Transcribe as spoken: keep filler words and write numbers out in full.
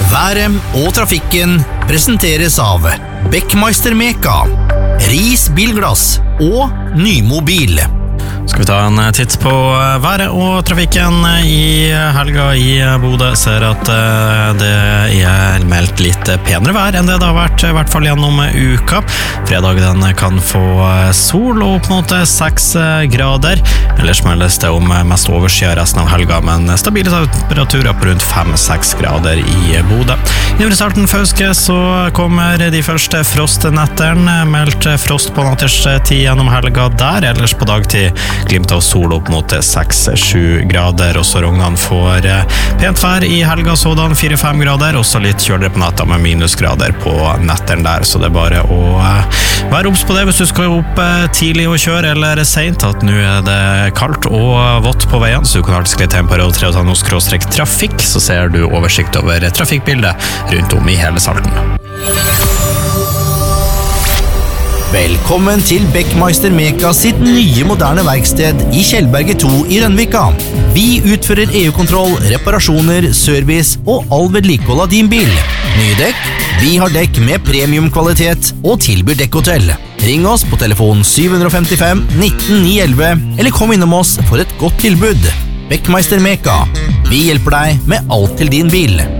Været og trafikken presenteres av Beckmeister Meka, Ris Bilglass og Nymobil. Skal vi ta en titt på været og trafikken i helga i Bodø. Ser at det er meldt litt penere vær enn det det har vært, i hvert fall gjennom uka. Fredag den kan få sol og opp mot seks grader. Ellers meldes det om mest overskyet resten av helga, men stabile temperaturer på rundt fem til seks grader i Bodø. I Nordrestarten Fauske så kommer de første frostnetterne. Meldt frost på natterstid gjennom helga der, ellers på dagtid glimt av sol opp mot seks til sju grader. Også Rognan får pent vær i helga sådan, fire til fem grader. Også litt kjøligere på natta med minusgrader på netteren der, så det er bare å være obs på det hvis du skal opp tidlig og kjøre eller sent, at nå er det kaldt og vått på veien, så du kan alltid skrive til på radio tre skråstrek trafikk, så ser du oversikt over trafikkbildet rundt om i hele Salten. Velkommen til Beckmeister Meka sitt nye moderne verksted i Kjellberget to i Rønvika. Vi utfører E U-kontroll, reparasjoner, service og all vedlikehold av din bil. Nye dekk? Vi har dekk med premiumkvalitet og tilbyr dekkhotell. Ring oss på telefon syv fem fem nitten ni elleve eller kom innom oss for et godt tilbud. Beckmeister Meka. Vi hjelper deg med alt til din bil.